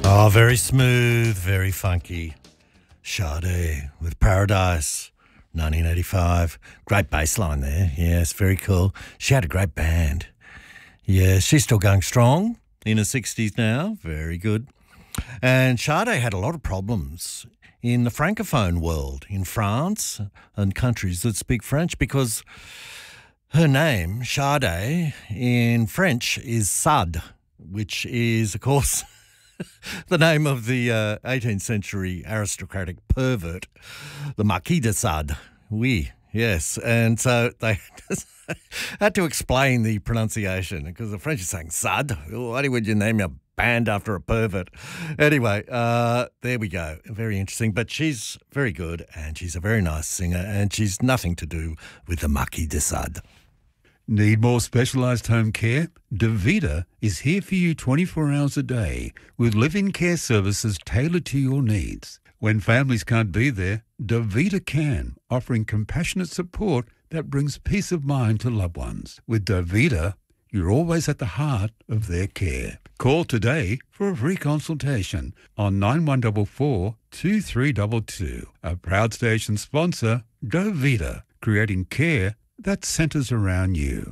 Oh, very smooth, very funky. Sade with Paradise, 1985. Great bass line there. Yes, very cool. She had a great band. Yeah, she's still going strong in her 60s now. Very good. And Sade had a lot of problems in the Francophone world, in France and countries that speak French, because her name, Sade, in French is Sade, which is, of course, the name of the 18th century aristocratic pervert, the Marquis de Sade. Oui, yes. And so they had to explain the pronunciation because the French are saying Sade. Why would you name your band after a pervert? Anyway, there we go. Very interesting. But she's very good and she's a very nice singer and she's nothing to do with the Marquis de Sade. Need more specialised home care? Davita is here for you 24 hours a day with live-in care services tailored to your needs. When families can't be there, Davita can, offering compassionate support that brings peace of mind to loved ones. With Davita, you're always at the heart of their care. Call today for a free consultation on 9144 2322. A proud station sponsor, Davita, creating care that centres around you.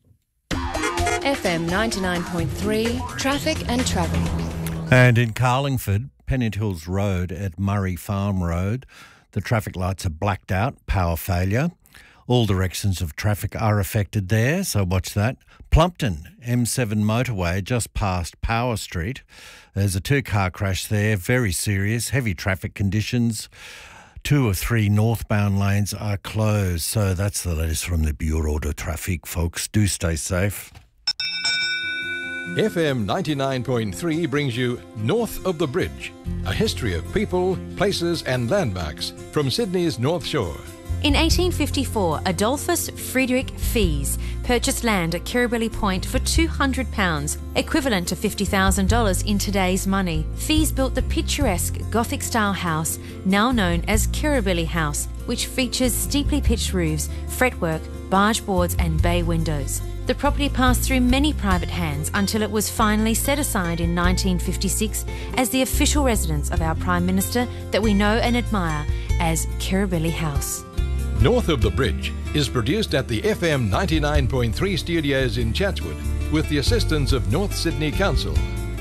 FM 99.3, Traffic and Travel. And in Carlingford, Pennant Hills Road at Murray Farm Road, the traffic lights are blacked out, power failure. All directions of traffic are affected there, so watch that. Plumpton, M7 motorway, just past Power Street. There's a two-car crash there, very serious, heavy traffic conditions. 2 or 3 northbound lanes are closed. So that's the latest from the Bureau de Trafic, folks. Do stay safe. FM 99.3 brings you North of the Bridge, a history of people, places and landmarks from Sydney's North Shore. In 1854, Adolphus Friedrich Fies purchased land at Kirribilli Point for £200, equivalent to $50,000 in today's money. Fies built the picturesque Gothic-style house, now known as Kirribilli House, which features steeply pitched roofs, fretwork, barge boards and bay windows. The property passed through many private hands until it was finally set aside in 1956 as the official residence of our Prime Minister that we know and admire as Kirribilli House. North of the Bridge is produced at the FM 99.3 studios in Chatswood with the assistance of North Sydney Council.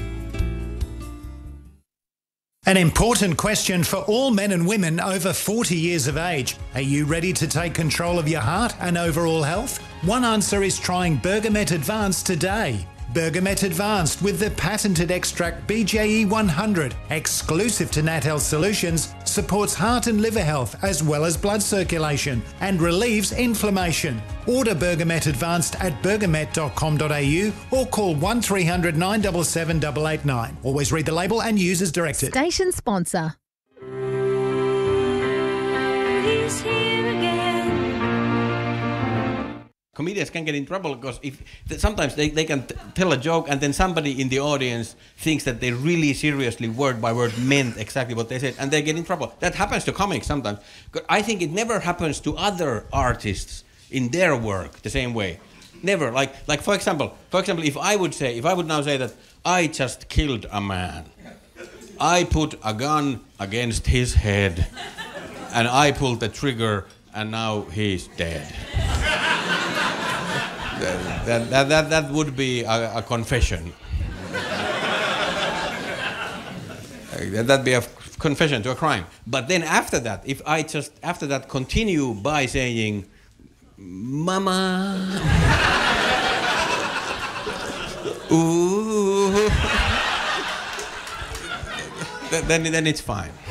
An important question for all men and women over 40 years of age. Are you ready to take control of your heart and overall health? One answer is trying Bergamet Advanced today. Bergamet Advanced with the patented extract BJE 100, exclusive to Nat Health Solutions, supports heart and liver health as well as blood circulation and relieves inflammation. Order Bergamet Advanced at bergamet.com.au or call 1300 977 889. Always read the label and use as directed. Station sponsor. He's here again. Comedians can get in trouble because sometimes they can tell a joke and then somebody in the audience thinks that they really seriously word by word meant exactly what they said and they get in trouble. That happens to comics sometimes. I think it never happens to other artists in their work the same way. Never. Like for example, if I would now say that I just killed a man. I put a gun against his head and I pulled the trigger and now he's dead. That would be a confession. That'd be a confession to a crime. But then after that, if I just after that continue by saying, "Mama," ooh, then it's fine.